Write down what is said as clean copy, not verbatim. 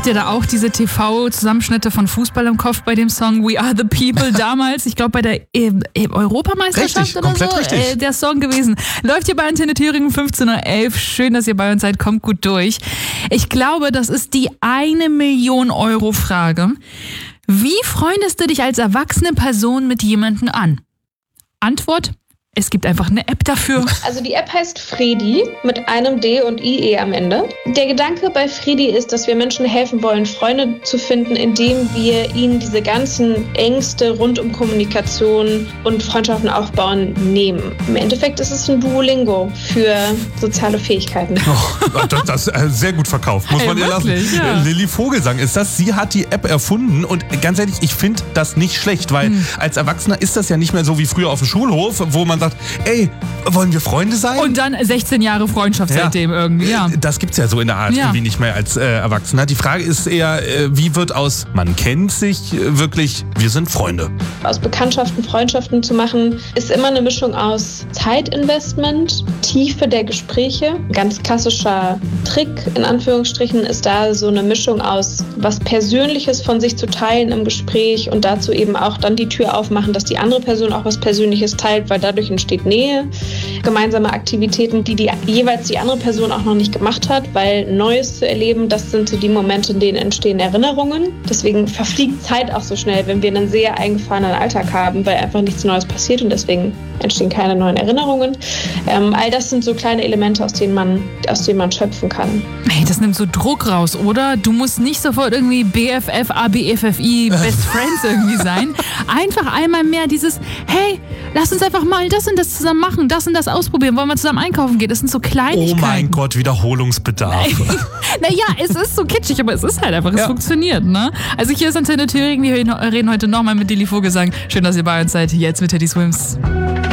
Habt ihr da auch diese TV-Zusammenschnitte von Fußball im Kopf bei dem Song We Are the People damals? Ich glaube bei der Europameisterschaft richtig, oder komplett so. Richtig. Der Song gewesen. Läuft hier bei Antenne Thüringen 15:11 Uhr. Schön, dass ihr bei uns seid. Kommt gut durch. Ich glaube, das ist die 1 Million Euro Frage. Wie freundest du dich als erwachsene Person mit jemandem an? Antwort: Es gibt einfach eine App dafür. Also die App heißt Fredi mit einem D und IE am Ende. Der Gedanke bei Fredi ist, dass wir Menschen helfen wollen, Freunde zu finden, indem wir ihnen diese ganzen Ängste rund um Kommunikation und Freundschaften aufbauen nehmen. Im Endeffekt ist es ein Duolingo für soziale Fähigkeiten. Oh, das ist sehr gut verkauft, muss man ihr lassen. Ja. Lilly Vogelsang ist das. Sie hat die App erfunden und ganz ehrlich, ich finde das nicht schlecht, weil als Erwachsener ist das ja nicht mehr so wie früher auf dem Schulhof, wo man sagt, ey, wollen wir Freunde sein? Und dann 16 Jahre Freundschaft seitdem irgendwie, ja. Das gibt's ja so in der Art irgendwie nicht mehr als Erwachsener. Die Frage ist eher, wie wird aus man kennt sich wirklich, wir sind Freunde? Aus Bekanntschaften, Freundschaften zu machen, ist immer eine Mischung aus Zeitinvestment, Tiefe der Gespräche. Ein ganz klassischer Trick, in Anführungsstrichen, ist da so eine Mischung aus was Persönliches von sich zu teilen im Gespräch und dazu eben auch dann die Tür aufmachen, dass die andere Person auch was Persönliches teilt, weil dadurch entsteht Nähe. Gemeinsame Aktivitäten, die jeweils die andere Person auch noch nicht gemacht hat, weil Neues zu erleben, das sind so die Momente, in denen entstehen Erinnerungen. Deswegen verfliegt Zeit auch so schnell, wenn wir einen sehr eingefahrenen Alltag haben, weil einfach nichts Neues passiert und deswegen entstehen keine neuen Erinnerungen. All das sind so kleine Elemente, aus denen man schöpfen kann. Hey, das nimmt so Druck raus, oder? Du musst nicht sofort irgendwie BFF, ABFFI, Best Friends irgendwie sein. Einfach einmal mehr dieses, hey, lass uns einfach mal das und das zusammen machen, das und das ausprobieren, wollen wir zusammen einkaufen gehen. Das sind so Kleinigkeiten. Oh mein Gott, Wiederholungsbedarf. Naja, es ist so kitschig, aber es ist halt einfach, es funktioniert, ne? Also hier ist Antenne Thüringen, wir reden heute nochmal mit Lilly Vogelsang. Schön, dass ihr bei uns seid. Jetzt mit Teddy Swims.